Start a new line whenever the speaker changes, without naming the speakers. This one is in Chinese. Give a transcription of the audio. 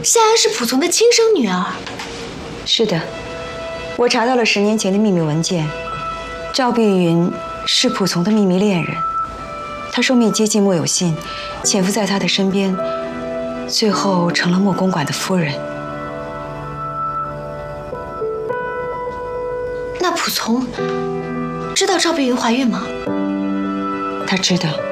夏安是仆从的亲生女儿。
是的，我查到了10年前的秘密文件，赵碧云是仆从的秘密恋人，她受命接近莫有信，潜伏在他的身边，最后成了莫公馆的夫人。
那仆从知道赵碧云怀孕吗？
他知道。